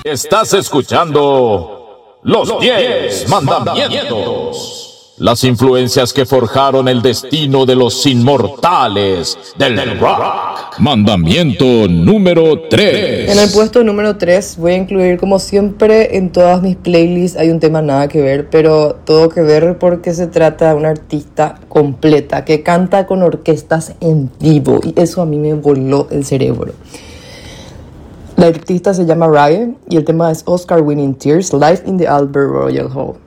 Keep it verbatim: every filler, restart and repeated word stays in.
Estás escuchando Los diez Mandamientos. Las influencias que forjaron el destino de los inmortales del rock. Mandamiento número tres. En el puesto número tres voy a incluir, como siempre, en todas mis playlists hay un tema nada que ver, pero todo que ver porque se trata de una artista completa que canta con orquestas en vivo, y eso a mí me voló el cerebro. La artista se llama Ryan y el tema es Oscar Winning Tears, Live in the Albert Royal Hall.